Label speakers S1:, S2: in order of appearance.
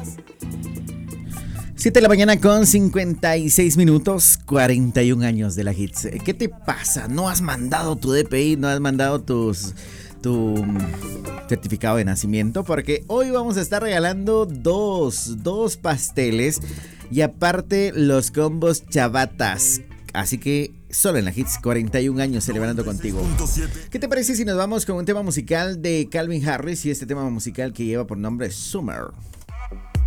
S1: 7 de la mañana con 56 minutos, 41 años de la Hits. ¿Qué te pasa? ¿No has mandado tu DPI? ¿No has mandado tu certificado de nacimiento? Porque hoy vamos a estar regalando dos pasteles y aparte los combos chavatas. Así que solo en la Hits, 41 años celebrando contigo. ¿Qué te parece si nos vamos con un tema musical de Calvin Harris y este tema musical que lleva por nombre Summer?